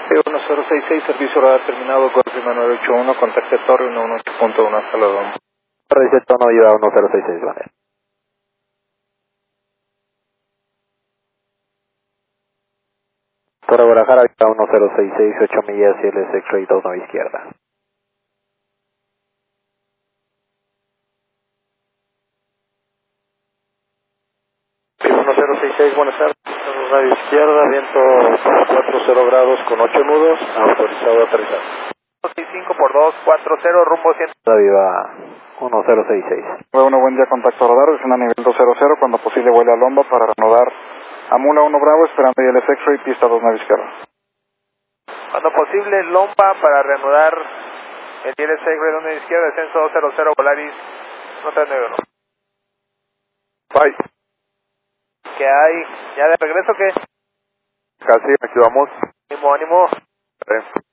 P1066, servicio radar terminado, Golf 981, contacte Torre 118.1 hasta la Loma. Torre 18 iba 1066, vale. Torre Guadalajara, iba 1066, 8 millas, CLS X-Ray 29 izquierda. P1066, buenas tardes, radio izquierda, viento 40 grados con 8 nudos, autorizado a aterrizar. 65 por 240, rumbo 100. Viva 1066. Bueno, buen día, contacto radar, es a nivel 200, cuando posible vuela a Lomba para reanudar a Mula 1 Bravo, esperando ILS X-Ray, pista 29 izquierda. Cuando posible, Lomba para reanudar el ILS X-Ray 29 izquierda, descenso 200, Volaris 1391. Bye. ¿Qué hay? ¿Ya de regreso o qué? Casi, aquí vamos. Ánimo, ánimo.